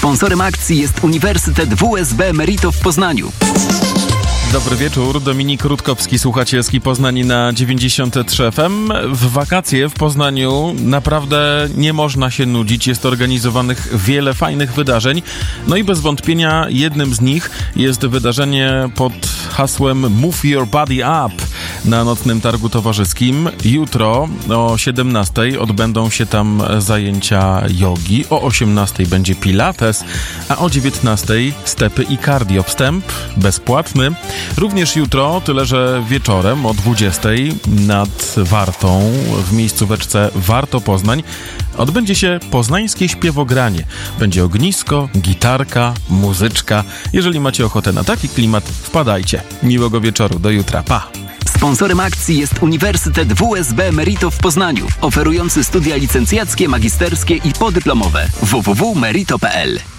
Sponsorem akcji jest Uniwersytet WSB Merito w Poznaniu. Dobry wieczór, Dominik Rutkowski, słuchacie SKI Poznań na 93 FM. W wakacje w Poznaniu naprawdę nie można się nudzić, jest organizowanych wiele fajnych wydarzeń. No i bez wątpienia jednym z nich jest wydarzenie pod hasłem Move Your Body Up na Nocnym Targu Towarzyskim. Jutro o 17:00 odbędą się tam zajęcia jogi, o 18:00 będzie pilates, a o 19:00 stepy i cardio. Wstęp bezpłatny. Również jutro, tyle że wieczorem o 20:00 nad Wartą w miejscóweczce Warto Poznań odbędzie się poznańskie śpiewogranie. Będzie ognisko, gitarka, muzyczka. Jeżeli macie ochotę na taki klimat, wpadajcie. Miłego wieczoru, do jutra, pa! Sponsorem akcji jest Uniwersytet WSB Merito w Poznaniu, oferujący studia licencjackie, magisterskie i podyplomowe. www.merito.pl